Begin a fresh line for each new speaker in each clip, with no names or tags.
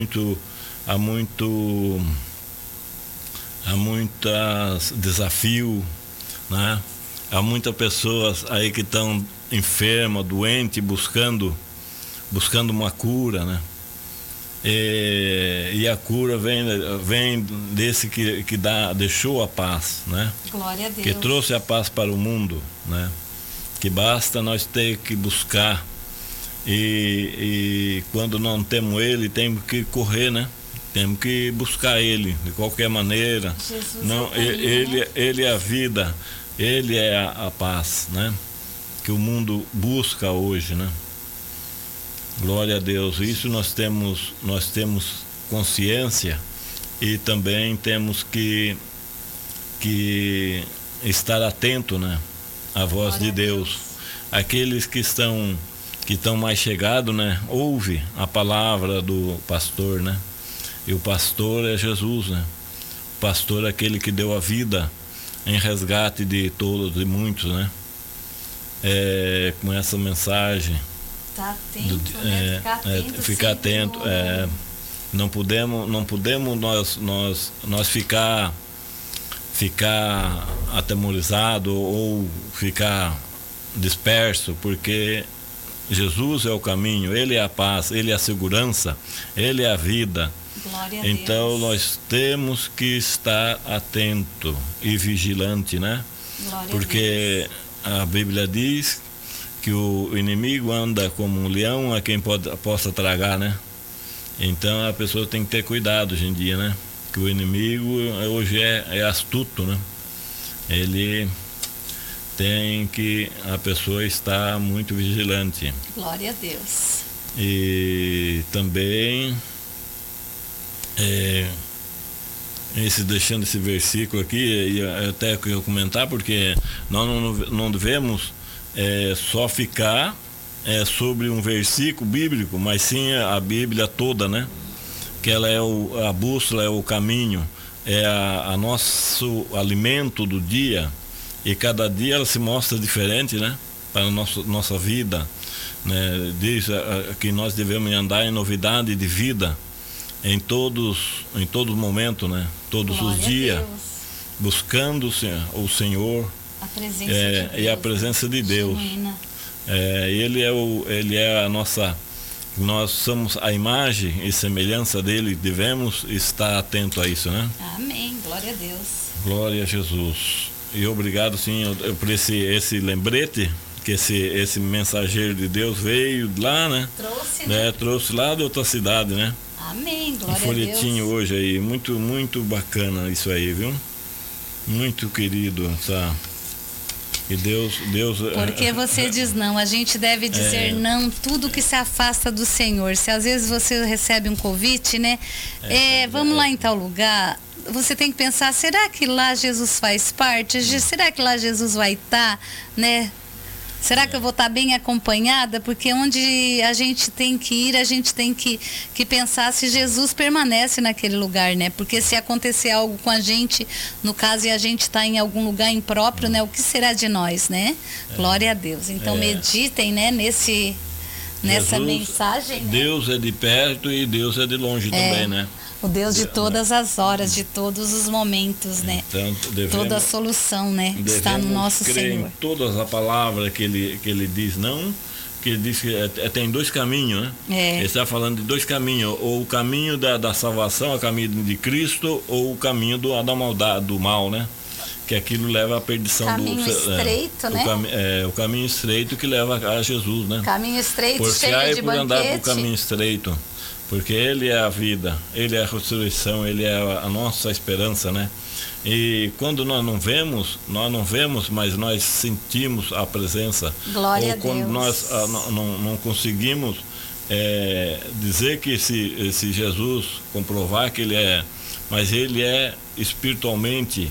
há muito desafio, né? Há muitas pessoas aí que estão enfermas, doentes, buscando uma cura, né? E a cura vem desse que deixou a paz, né?
Glória a Deus.
Que trouxe a paz para o mundo, né? Que basta nós ter que buscar, e quando não temos ele, temos que correr, né? Temos que buscar ele de qualquer maneira.
Jesus
não, ele é a vida, ele é a paz, né? Que o mundo busca hoje, né? Glória a Deus. Isso nós temos consciência, e também temos que estar atento, né? À voz de Deus. Aqueles que estão mais chegados, né? Ouve a palavra do pastor, né? E o pastor é Jesus, né? O pastor é aquele que deu a vida em resgate de todos e muitos, né? Com essa mensagem.
Tá atento, né?
Ficar atento. Não podemos nós ficar atemorizado ou ficar disperso, porque Jesus é o caminho, ele é a paz, ele é a segurança, ele é a vida.
Glória a
então
Deus.
Nós temos que estar atento e vigilante, né?
Glória
porque a Bíblia diz que o inimigo anda como um leão a quem possa tragar, né? Então a pessoa tem que ter cuidado hoje em dia, né? Que o inimigo hoje é astuto, né? Ele tem que a pessoa estar muito vigilante.
Glória a Deus.
E também deixando esse versículo aqui, eu até queria comentar, porque nós não devemos só ficar sobre um versículo bíblico, mas sim a Bíblia toda, né? Que ela é a bússola, é o caminho, é a nosso alimento do dia, e cada dia ela se mostra diferente, né? Para a nossa vida, né? Diz que nós devemos andar em novidade de vida em todo momento, né? Todos
Glória
os dias,
a Deus.
buscando o Senhor,
a presença de Deus,
e a presença de Deus. Ele é a nossa. Nós somos a imagem e semelhança dele, devemos estar atento a isso, né?
Amém, glória a Deus.
Glória a Jesus. E obrigado, Senhor, por esse lembrete, que esse mensageiro de Deus veio lá, né?
Trouxe, né?
Trouxe lá de outra cidade, né?
Amém, glória a Deus.
Um folhetinho hoje aí, muito, muito bacana isso aí, viu? Muito querido, tá? E Deus...
Porque você diz não, a gente deve dizer não, tudo que se afasta do Senhor. Se às vezes você recebe um convite, né? Vamos lá em tal lugar, você tem que pensar, será que lá Jesus faz parte? Será que lá Jesus vai estar, né? Será que eu vou estar bem acompanhada? Porque onde a gente tem que ir, a gente tem que pensar se Jesus permanece naquele lugar, né? Porque se acontecer algo com a gente, no caso, e a gente está em algum lugar impróprio, né? O que será de nós, né? Glória a Deus. Então meditem, né? Nessa mensagem.
Deus é de perto e Deus é de longe também, né?
O Deus de todas as horas, de todos os momentos, né?
Então,
toda a solução, né? Está no nosso Senhor.
Em todas as palavras que ele diz não, que ele diz que tem dois caminhos, né? Ele está falando de dois caminhos, ou o caminho da salvação, o caminho de Cristo, ou o caminho da maldade, do mal, né? Que aquilo leva à perdição.
Caminho estreito, né?
O caminho estreito que leva a Jesus, né?
Caminho estreito, cheio de
por andar
banquete.
por caminho estreito. Porque Ele é a vida, Ele é a ressurreição, Ele é a nossa esperança, né? E quando nós não vemos, mas nós sentimos a presença.
Glória a Deus.
Ou quando nós não conseguimos dizer que esse Jesus, comprovar que Ele é, mas Ele é espiritualmente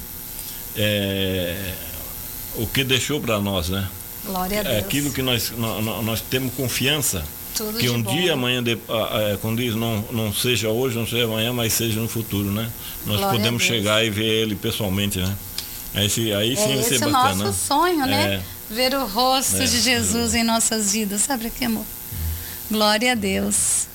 o que deixou para nós, né?
Glória a Deus.
Aquilo que nós temos confiança.
Tudo
que um
bom.
dia, amanhã, quando diz não seja hoje, não seja amanhã, mas seja no futuro, né? Nós
Glória
podemos chegar e ver ele pessoalmente, né? Aí sim vai ser bacana.
Esse é o nosso sonho, né? Ver o rosto de Jesus em nossas vidas. Sabe aqui, amor? Glória a Deus.